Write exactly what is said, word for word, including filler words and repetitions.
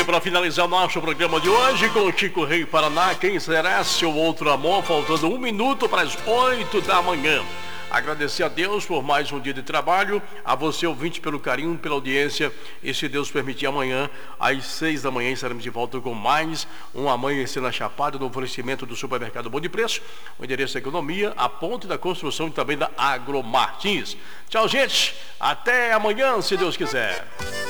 para finalizar nosso programa de hoje com o Chico Rei Paraná, quem será seu outro amor? Faltando um minuto para as oito da manhã. Agradecer a Deus por mais um dia de trabalho, a você ouvinte pelo carinho, pela audiência, e se Deus permitir amanhã, às seis da manhã, estaremos de volta com mais um Amanhecer na Chapada, no oferecimento do Supermercado Bom de Preço, o endereço da economia, a ponte da construção e também da Agromartins. Tchau, gente, até amanhã, se Deus quiser.